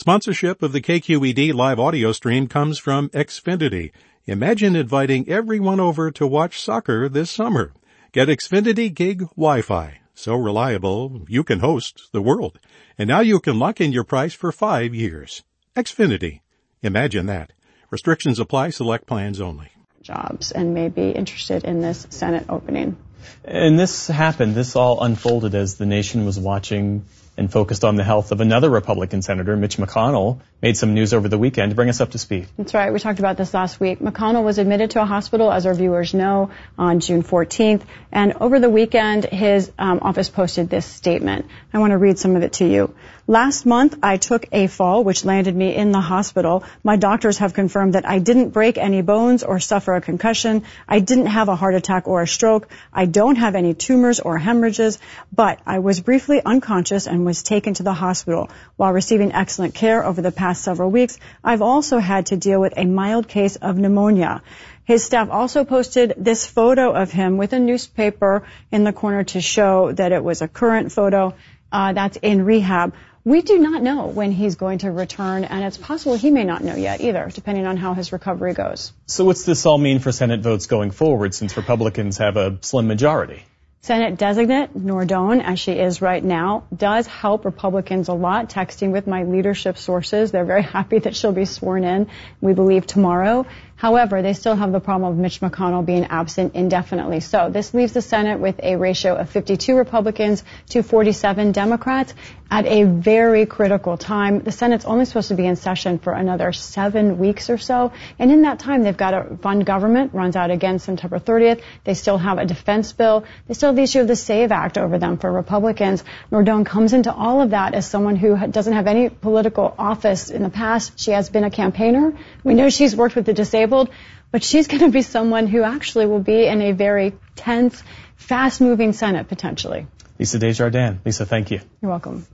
Sponsorship of the KQED live audio stream comes from Xfinity. Imagine inviting everyone over to watch soccer this summer. Get Xfinity Gig Wi-Fi. So reliable, you can host the world. And now you can lock in your price for 5 years. Xfinity. Imagine that. Restrictions apply. Select plans only. Jobs and may be interested in this Senate opening. And this happened, this all unfolded as the nation was watching and focused on the health of another Republican senator, Mitch McConnell, made some news over the weekend. Bring us up to speed. That's right. We talked about this last week. McConnell was admitted to a hospital, as our viewers know, on June 14th. And over the weekend, his office posted this statement. I want to read some of it to you. Last month, I took a fall, which landed me in the hospital. My doctors have confirmed that I didn't break any bones or suffer a concussion. I didn't have a heart attack or a stroke. I don't have any tumors or hemorrhages, but I was briefly unconscious and was taken to the hospital. While receiving excellent care over the past several weeks, I've also had to deal with a mild case of pneumonia. His staff also posted this photo of him with a newspaper in the corner to show that it was a current photo. That's in rehab. We do not know when he's going to return, and it's possible he may not know yet either, depending on how his recovery goes. So what's this all mean for Senate votes going forward, since Republicans have a slim majority? Senate designate Nordone, as she is right now, does help Republicans a lot. Texting with my leadership sources, they're very happy that she'll be sworn in, we believe, tomorrow. However, they still have the problem of Mitch McConnell being absent indefinitely. So this leaves the Senate with a ratio of 52 Republicans to 47 Democrats at a very critical time. The Senate's only supposed to be in session for another 7 weeks or so. And in that time, they've got to fund government, runs out again September 30th. They still have a defense bill. They still have the issue of the SAVE Act over them for Republicans. Nordone comes into all of that as someone who doesn't have any political office in the past. She has been a campaigner. We know she's worked with the disabled. But she's going to be someone who actually will be in a very tense, fast-moving Senate, potentially. Lisa Desjardins. Lisa, thank you. You're welcome.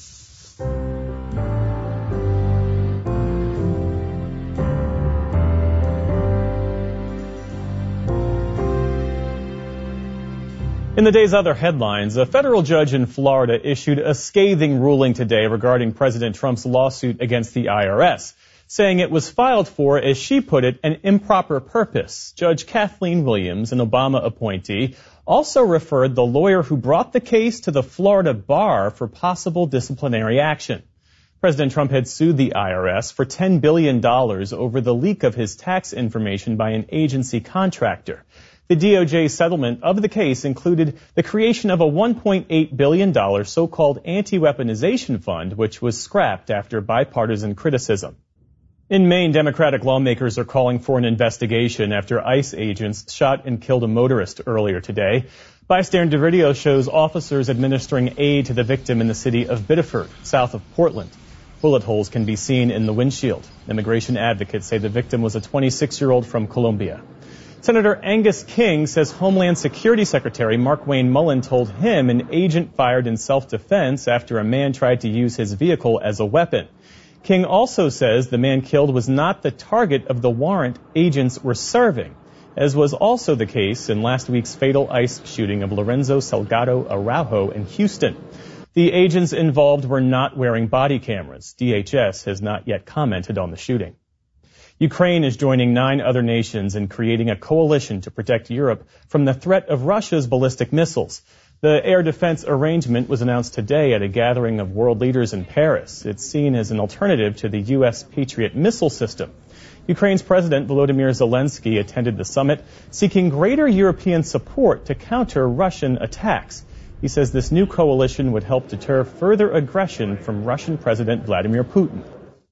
In the day's other headlines, a federal judge in Florida issued a scathing ruling today regarding President Trump's lawsuit against the IRS, saying it was filed for, as she put it, an improper purpose. Judge Kathleen Williams, an Obama appointee, also referred the lawyer who brought the case to the Florida bar for possible disciplinary action. President Trump had sued the IRS for $10 billion over the leak of his tax information by an agency contractor. The DOJ settlement of the case included the creation of a $1.8 billion so-called anti-weaponization fund, which was scrapped after bipartisan criticism. In Maine, Democratic lawmakers are calling for an investigation after ICE agents shot and killed a motorist earlier today. Bystander video shows officers administering aid to the victim in the city of Biddeford, south of Portland. Bullet holes can be seen in the windshield. Immigration advocates say the victim was a 26-year-old from Colombia. Senator Angus King says Homeland Security Secretary Markwayne Mullin told him an agent fired in self-defense after a man tried to use his vehicle as a weapon. King also says the man killed was not the target of the warrant agents were serving, as was also the case in last week's fatal ICE shooting of Lorenzo Salgado Araujo in Houston. The agents involved were not wearing body cameras. DHS has not yet commented on the shooting. Ukraine is joining 9 other nations in creating a coalition to protect Europe from the threat of Russia's ballistic missiles. The air defense arrangement was announced today at a gathering of world leaders in Paris. It's seen as an alternative to the U.S. Patriot missile system. Ukraine's President Volodymyr Zelensky attended the summit, seeking greater European support to counter Russian attacks. He says this new coalition would help deter further aggression from Russian President Vladimir Putin.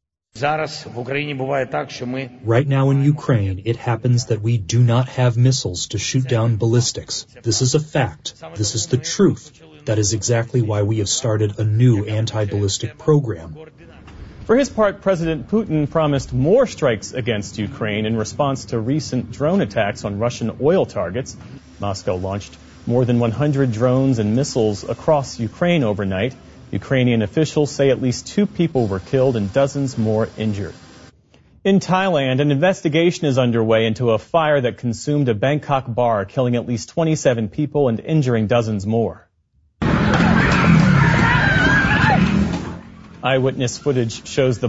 Right now in Ukraine, it happens that we do not have missiles to shoot down ballistics. This is a fact. This is the truth. That is exactly why we have started a new anti-ballistic program. For his part, President Putin promised more strikes against Ukraine in response to recent drone attacks on Russian oil targets. Moscow launched more than 100 drones and missiles across Ukraine overnight. Ukrainian officials say at least 2 people were killed and dozens more injured. In Thailand, an investigation is underway into a fire that consumed a Bangkok bar, killing at least 27 people and injuring dozens more. Eyewitness footage shows the